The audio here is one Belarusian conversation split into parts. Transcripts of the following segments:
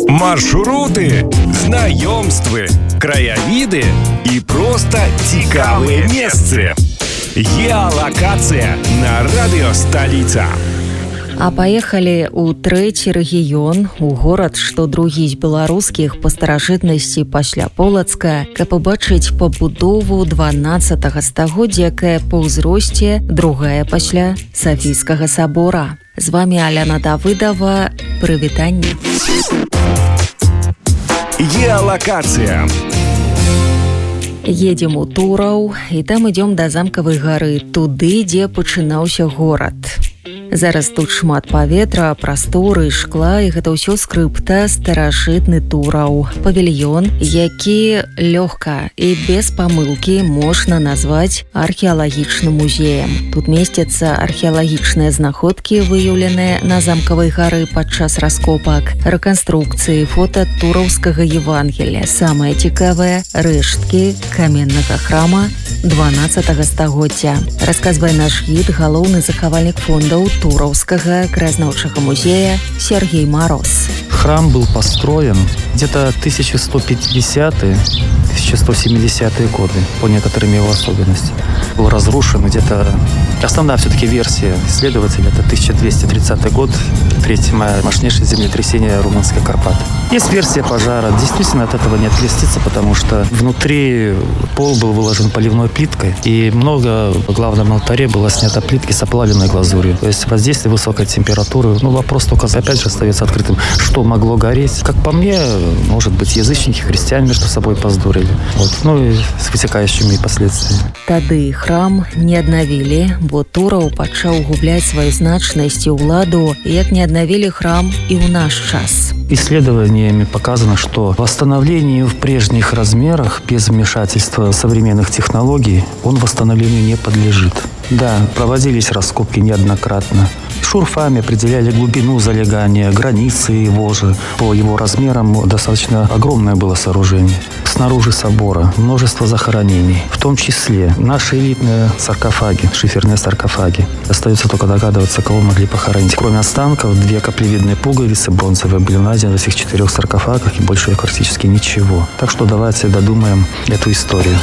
Маршруты, знаёмствы, краявіды і проста цікавыя месцы. Геалакацыя на радыёсталіца. А паехалі ў трэці рэгіён, у горад, што другі з беларускіх па старажытнасці пасля Полацка, каб убачыць пабудову 12-го стагоддзя, якая па ўзросце другая пасля Сафійскага сабора. З вами Аляна Давыдова. Прывітанне. Геалакацыя. Едзем у Тураў, і там ідём да замкавай гары, туды, дзе пачынаўся горад. Зараз тут шмат паветра, прасторы, шкла, і гэта ўсё скрыпта старажытны Тураў. Павільён, які лёгка і без памылкі можна назваць археалагічным музеем. Тут месцяцца археалагічныя знаходкі, выяўленыя на замкавай гары падчас раскопак, рэканструкцыі, фота тураўскага Евангелія. Самае цікавае — рэшткі каменнага храма 12-го стагоддзя. Расказвае наш гід, галоўны захавальнік фондаў Тураўскага краязнаўчага музея Сергей Мороз. Храм был построен где-то 1150-1170-е годы, по некоторым его особенностям. Был разрушен где-то... Основная все-таки версия исследователей — это 1230 год, 3 мая, мощнейшее землетрясение Румынской Карпаты. Есть версия пожара. Действительно, от этого не откреститься, потому что внутри пол был выложен поливной плиткой, и много в главном алтаре было снято плитки с оплавленной глазурью. То есть воздействие высокой температуры. Вопрос только, опять же, остается открытым. Что могло гореть? Как по мне, может быть, язычники, христиане между собой поздурили. И с вытекающими последствиями. Тады храм не аднавілі, бо Тураў пачаў губляць сваю значнасць і ўладу, як не аднавілі храм і ў наш час. Исследованиями показано, что восстановлению в прежних размерах без вмешательства современных технологий он восстановлению не подлежит. Да, проводились раскопки неоднократно. Шурфами определяли глубину залегания, границы его же. По его размерам достаточно огромное было сооружение. Снаружи собора множество захоронений, в том числе наши элитные саркофаги, шиферные саркофаги. Остается только догадываться, кого могли похоронить. Кроме останков, 2 каплевидные пуговицы бронзовые были найдены в этих 4 саркофагах, и больше практически ничего. Так что давайте додумаем эту историю.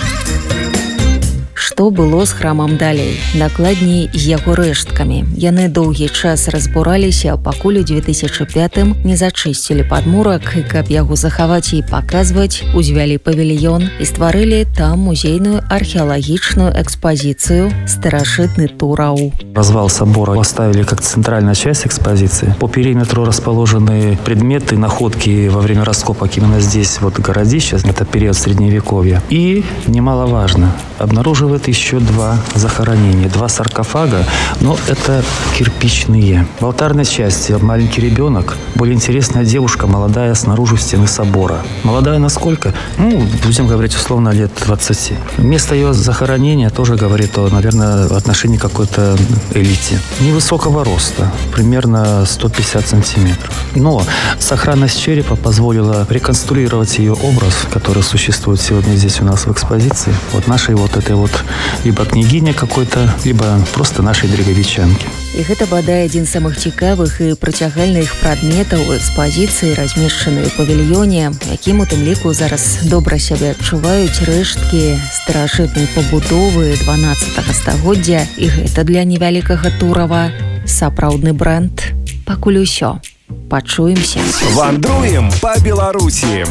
Што было з храмам далей? Дакладней, з яго рэшткамі. Яны доўгі час разбураліся, пакуль у 2005-м не зачысцілі падмурак, і каб яго захаваць і паказваць, узвялі павільён і стварылі там музейную археалагічную экспозицию «Старажытны Тураў». Развал собора оставили как центральная часть экспозиции. По периметру расположены предметы, находки во время раскопок именно здесь, городище, это период Средневековья. И, немаловажно, обнаруживают еще 2 захоронения, 2 саркофага, но это кирпичные. В алтарной части маленький ребенок, более интересная девушка, молодая, снаружи стены собора. Молодая насколько? Будем говорить условно, лет 20. Место ее захоронения тоже говорит о, наверное, отношении к какой-то элите. Невысокого роста, примерно 150 сантиметров. Но сохранность черепа позволила реконструировать ее образ, который существует сегодня здесь у нас в экспозиции. Нашей этой либо княгиня какой-то, либо просто нашей дреговичанки. І гэта бадай адзін з самых цікавых і прыцягальных прадметаў экспазіцыі, размешчанай у павільёне, якім у тым ліку зараз добра сябе адчуваюць рэшткі старажытнай пабудовы 12-го стагоддзя, і гэта для невялікага Турава сапраўдны брэнд. Пакуль усё. Пачуемся. Вандруем па Беларусі.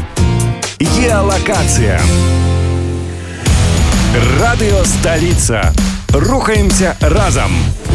Геалакацыя. Радыёсталіца. Рухаемся разом.